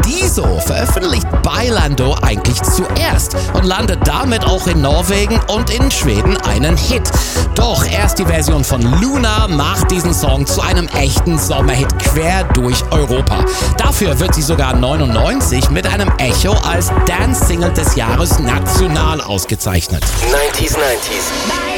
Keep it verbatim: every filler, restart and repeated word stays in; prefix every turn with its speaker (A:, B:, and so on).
A: Paradiso veröffentlicht Bailando eigentlich zuerst und landet damit auch in Norwegen und in Schweden einen Hit. Doch erst die Version von Luna macht diesen Song zu einem echten Sommerhit quer durch Europa. Dafür wird sie sogar neunundneunzig mit einem Echo als Dance-Single des Jahres national ausgezeichnet.
B: neunziger neunzig.